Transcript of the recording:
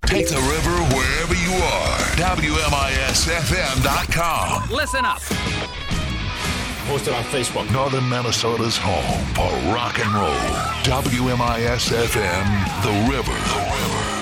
Take the river wherever you are. WMISFM.com. Listen up. Posted on Facebook. Northern Minnesota's home for rock and roll. WMISFM, The River.